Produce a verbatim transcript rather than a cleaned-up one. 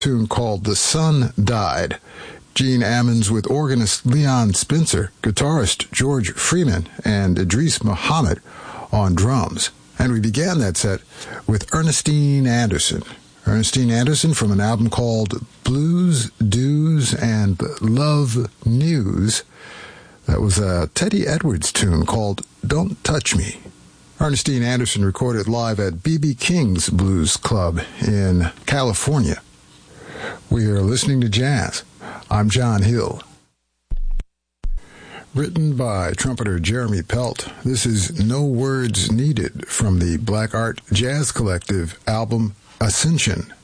tune called The Sun Died. Gene Ammons with organist Leon Spencer, guitarist George Freeman, and Idris Muhammad on drums. And we began that set with Ernestine Anderson. Ernestine Anderson from an album called Blues, Doos, and Love News. That was a Teddy Edwards tune called Don't Touch Me. Ernestine Anderson recorded live at B B King's Blues Club in California. We are listening to jazz. I'm John Hill. Written by trumpeter Jeremy Pelt, this is No Words Needed from the Black Art Jazz Collective album Ascension.